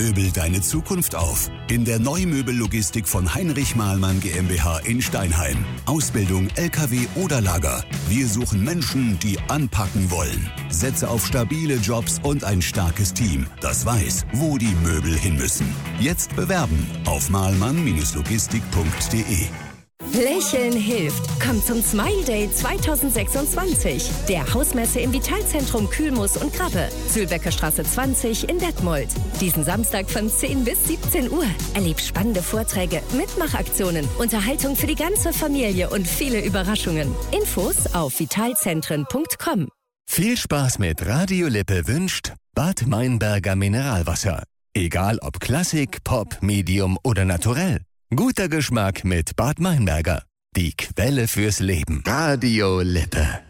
Möbel deine Zukunft auf. In der Neumöbellogistik von Heinrich Mahlmann GmbH in Steinheim. Ausbildung, LKW oder Lager. Wir suchen Menschen, die anpacken wollen. Setze auf stabile Jobs und ein starkes Team, das weiß, wo die Möbel hin müssen. Jetzt bewerben auf mahlmann-logistik.de. Lächeln hilft. Kommt zum Smile Day 2026. Der Hausmesse im Vitalzentrum Kühlmus und Krabbe. Zühlbecker Straße 20 in Detmold. Diesen Samstag von 10 bis 17 Uhr. Erlebt spannende Vorträge, Mitmachaktionen, Unterhaltung für die ganze Familie und viele Überraschungen. Infos auf vitalzentren.com. Viel Spaß mit Radio Lippe wünscht Bad Meinberger Mineralwasser. Egal ob Klassik, Pop, Medium oder Naturell. Guter Geschmack mit Bad Meinberger. Die Quelle fürs Leben. Radio Lippe.